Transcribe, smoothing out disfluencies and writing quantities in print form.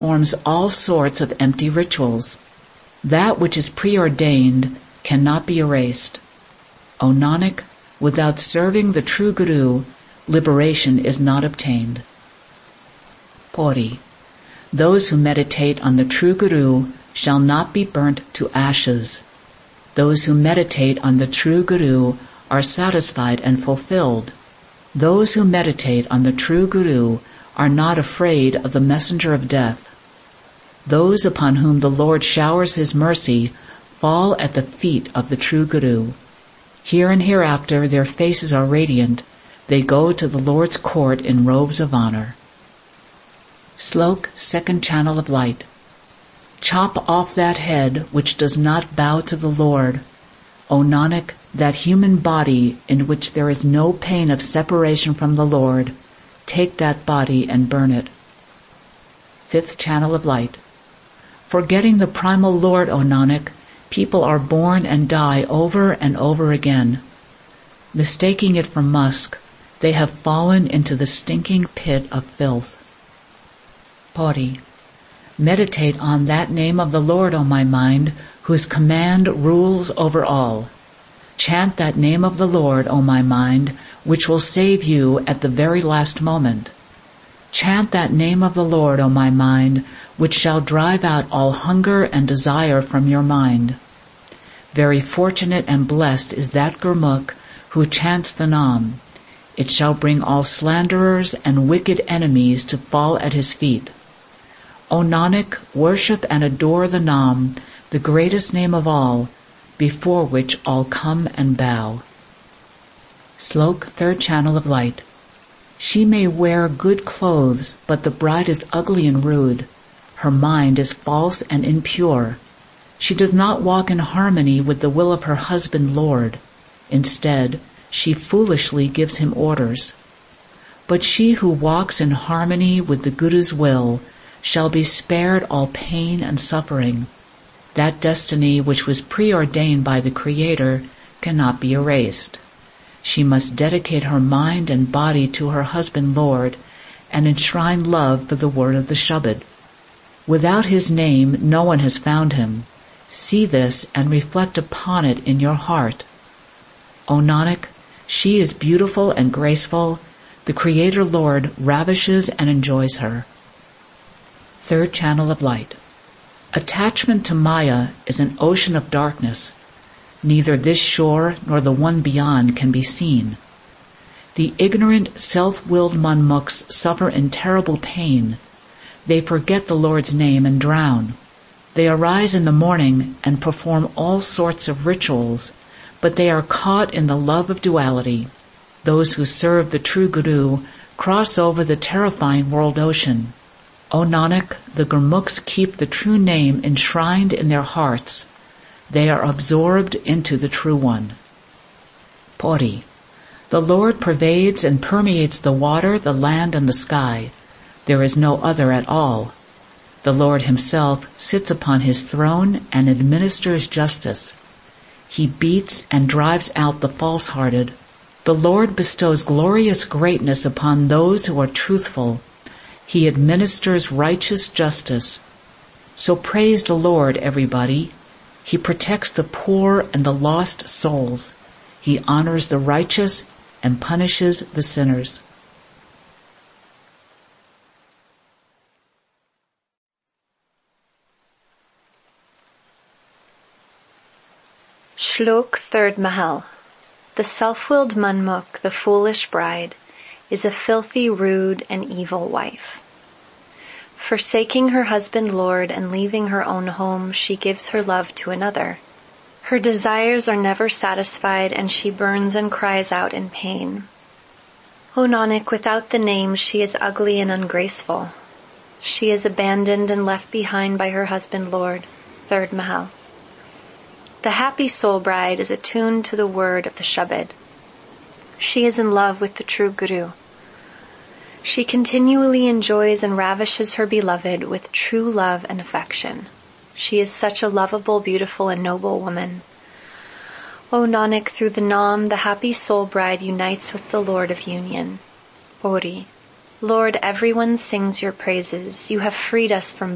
performs all sorts of empty rituals. That which is preordained cannot be erased. O Nanak, without serving the true Guru, liberation is not obtained. Pauri. Those who meditate on the true Guru shall not be burnt to ashes. Those who meditate on the true Guru are satisfied and fulfilled. Those who meditate on the true Guru are not afraid of the messenger of death. Those upon whom the Lord showers his mercy fall at the feet of the true Guru. Here and hereafter their faces are radiant. They go to the Lord's court in robes of honor. Slok, second channel of light. Chop off that head which does not bow to the Lord. O Nanak, that human body in which there is no pain of separation from the Lord, take that body and burn it. Fifth channel of light. Forgetting the primal Lord, O Nanak, people are born and die over and over again. Mistaking it for musk, they have fallen into the stinking pit of filth. Pauri. Meditate on that name of the Lord, O my mind, whose command rules over all. Chant that name of the Lord, O my mind, which will save you at the very last moment. Chant that name of the Lord, O my mind, which shall drive out all hunger and desire from your mind. Very fortunate and blessed is that Gurmukh who chants the Nam. It shall bring all slanderers and wicked enemies to fall at his feet. O Nanak, worship and adore the Nam, the greatest name of all, before which all come and bow. Slok, third channel of light. She may wear good clothes, but the bride is ugly and rude. Her mind is false and impure. She does not walk in harmony with the will of her husband Lord. Instead, she foolishly gives him orders. But she who walks in harmony with the Guru's will shall be spared all pain and suffering. That destiny which was preordained by the Creator cannot be erased. She must dedicate her mind and body to her husband Lord and enshrine love for the word of the Shabad. Without his name no one has found him. See this and reflect upon it in your heart. O Nanak, she is beautiful and graceful. The Creator Lord ravishes and enjoys her. Third channel of light. Attachment to Maya is an ocean of darkness. Neither this shore nor the one beyond can be seen. The ignorant, self-willed manmukhs suffer in terrible pain. They forget the Lord's name and drown. They arise in the morning and perform all sorts of rituals, but they are caught in the love of duality. Those who serve the true Guru cross over the terrifying world ocean. O Nanak, the Gurmukhs keep the true name enshrined in their hearts. They are absorbed into the True One. Pauri. The Lord pervades and permeates the water, the land, and the sky. There is no other at all. The Lord himself sits upon his throne and administers justice. He beats and drives out the false-hearted. The Lord bestows glorious greatness upon those who are truthful. He administers righteous justice. So praise the Lord, everybody. He protects the poor and the lost souls. He honors the righteous and punishes the sinners. Shlok, third Mahal. The self-willed Manmukh, the foolish bride, is a filthy, rude, and evil wife. Forsaking her husband Lord and leaving her own home, she gives her love to another. Her desires are never satisfied, and she burns and cries out in pain. O Nanak, without the name she is ugly and ungraceful. She is abandoned and left behind by her husband Lord, third Mahal. The happy soul bride is attuned to the word of the Shabad. She is in love with the true Guru. She continually enjoys and ravishes her beloved with true love and affection. She is such a lovable, beautiful, and noble woman. O Nanak, through the Nam, the happy soul bride unites with the Lord of Union. Pauri. Lord, everyone sings your praises. You have freed us from